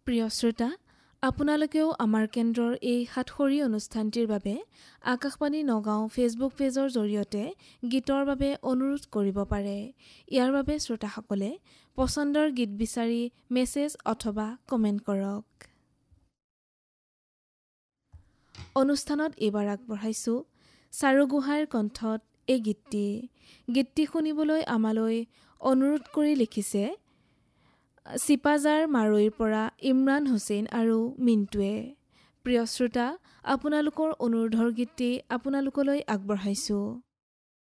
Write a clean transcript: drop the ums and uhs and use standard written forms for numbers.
প্ৰিয় শ্ৰোতা, আপোনালোকেও আমাৰ কেন্দ্ৰৰ এই সাতসৰী অনুষ্ঠানটিৰ বাবে আকাশবাণী নগাঁও ফেচবুক পেজৰ জৰিয়তে গীতৰ বাবে অনুৰোধ কৰিব পাৰে। ইয়াৰ বাবে শ্ৰোতাসকলে পচন্দৰ গীত বিচাৰি মেছেজ অথবা কমেণ্ট কৰক। অনুষ্ঠানত এইবাৰ আগবঢ়াইছোঁ চাৰু গোহাঁইৰ কণ্ঠত এই গীতটি শুনিবলৈ আমালৈ অনুৰোধ কৰি লিখিছে চিপাজাৰ মাৰৈৰ পৰা ইমৰান হুছেইন আৰু মিণ্টুৱে। প্ৰিয় শ্ৰোতা, আপোনালোকৰ অনুৰোধৰ গীতটি আপোনালোকলৈ আগবঢ়াইছোঁ।